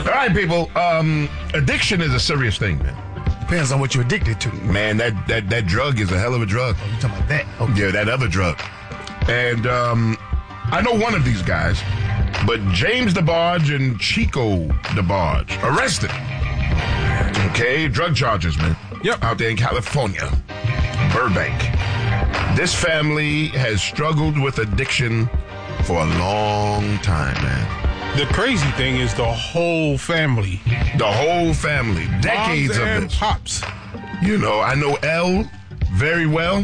right, people. Addiction is a serious thing, man. Depends on what you're addicted to. Man, that drug is a hell of a drug. Oh, you talking about that? Okay. Yeah, that other drug. And I know one of these guys, but James DeBarge and Chico DeBarge arrested. Okay, drug charges, man. Yep. Out there in California, Burbank. This family has struggled with addiction for a long time, man. The crazy thing is the whole family. The whole family. Decades Moms of and this. pops. You know, I know Elle very well.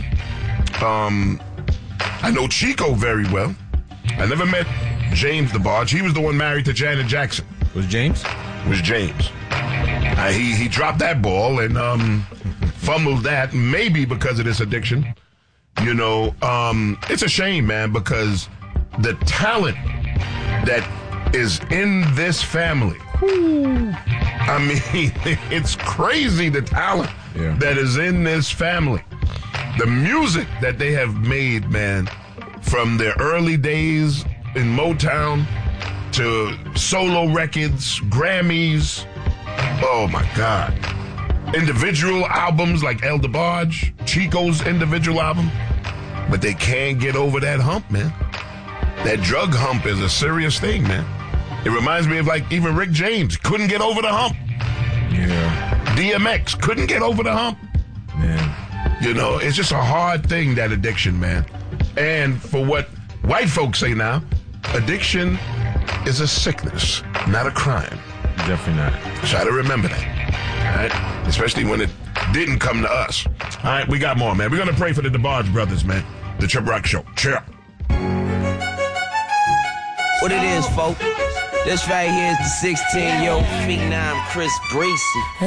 I know Chico very well. I never met James DeBarge. He was the one married to Janet Jackson. Was James? Was James. He dropped that ball and fumbled that, maybe because of this addiction. You know, it's a shame, man, because the talent that is in this family, I mean, it's crazy the talent that is in this family. The music that they have made, man, from their early days in Motown to solo records, Grammys. Oh, my God. Individual albums like El DeBarge, Chico's individual album. But they can't get over that hump, man. That drug hump is a serious thing, man. It reminds me of, like, even Rick James. Couldn't get over the hump. Yeah. DMX couldn't get over the hump. Man. You know, it's just a hard thing, that addiction, man. And for what white folks say now, addiction is a sickness, not a crime. Definitely not. Try to remember that. All right? Especially when it didn't come to us. All right, we got more, man. We're going to pray for the DeBarge brothers, man. The Chip Rock Show. Cheer. What it is, folks? This right here is the 16-year-old phenom Chris Breezy.